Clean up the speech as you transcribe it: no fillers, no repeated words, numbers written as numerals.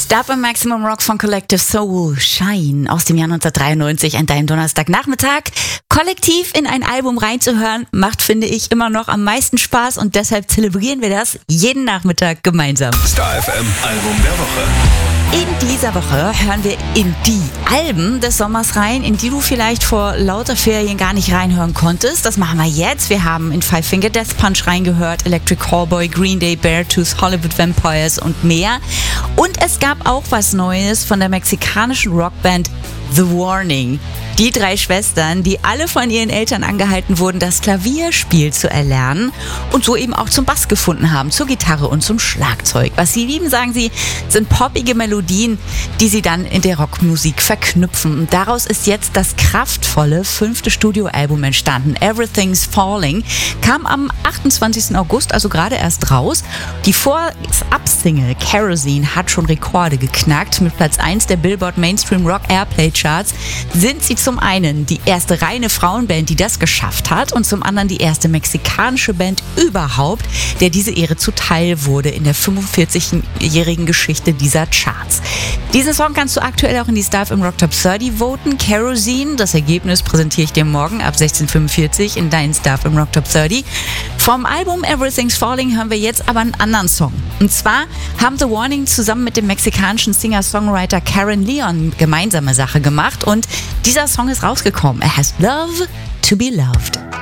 Star beim Maximum Rock von Collective Soul, Shine aus dem Jahr 1993 an deinem Donnerstagnachmittag. Kollektiv in ein Album reinzuhören, macht, finde ich, immer noch am meisten Spaß und deshalb zelebrieren wir das jeden Nachmittag gemeinsam. Star FM Album der Woche. In dieser Woche hören wir in die Alben des Sommers rein, in die du vielleicht vor lauter Ferien gar nicht reinhören konntest. Das machen wir jetzt. Wir haben in Five Finger Death Punch reingehört, Electric Callboy, Green Day, Beartooth, Hollywood Vampires und mehr. Und es gab auch was Neues von der mexikanischen Rockband The Warning. Die drei Schwestern, die alle von ihren Eltern angehalten wurden, das Klavierspiel zu erlernen und so eben auch zum Bass gefunden haben, zur Gitarre und zum Schlagzeug. Was sie lieben, sagen sie, sind poppige Melodien, die sie dann in der Rockmusik verknüpfen. Und daraus ist jetzt das kraftvolle 5. Studioalbum entstanden. Everything's Falling kam am 28. August, also gerade erst raus. Die Vorab-Single Kerosene hat schon Rekorde geknackt. Mit Platz 1 der Billboard Mainstream Rock Airplay Charts sind sie zum einen die erste reine Frauenband, die das geschafft hat, und zum anderen die erste mexikanische Band überhaupt, der diese Ehre zuteil wurde in der 45-jährigen Geschichte dieser Charts. Diesen Song kannst du aktuell auch in die Star im Rock Top 30 voten. Kerosene, das Ergebnis präsentiere ich dir morgen ab 16:45 in deinen Star im Rock Top 30. Vom Album Everything's Falling hören wir jetzt aber einen anderen Song. Und zwar haben The Warning zusammen mit dem mexikanischen Singer-Songwriter Karen Leon gemeinsame Sache gemacht und dieser Song ist rausgekommen. Er heißt Love to be Loved.